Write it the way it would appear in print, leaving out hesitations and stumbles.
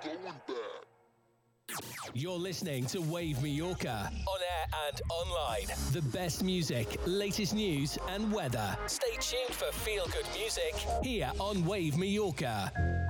You're listening to Wave Mallorca, on air and online. The best music, latest news and weather. Stay tuned for feel-good music here on Wave Mallorca.